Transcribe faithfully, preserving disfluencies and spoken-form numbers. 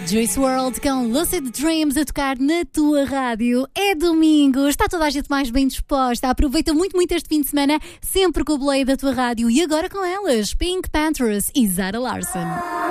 Juice world com Lucid Dreams a tocar na tua rádio. É domingo, está toda a gente mais bem disposta. Aproveita muito, muito este fim de semana, sempre com o boleio da tua rádio. E agora com elas, Pink Panthers e Zara Larsson.